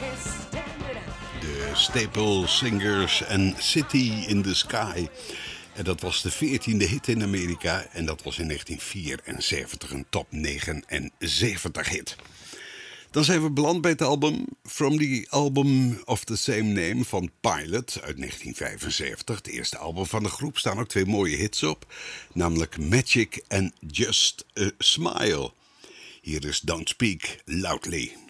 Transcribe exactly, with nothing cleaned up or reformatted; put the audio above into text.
De Staple Singers en City in the Sky. En dat was de veertiende hit in Amerika. En dat was in negentien vierenzeventig een top negenenzeventig hit. Dan zijn we beland bij het album From the Album of the Same Name van Pilot uit negentien vijfenzeventig. Het eerste album van de groep, staan ook twee mooie hits op. Namelijk Magic en Just a Smile. Hier is Don't Speak Loudly.